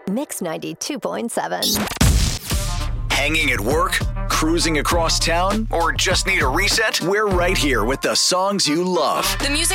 Mix 92.7. Hanging at work, cruising across town, or just need a reset? We're right here with the songs you love. The music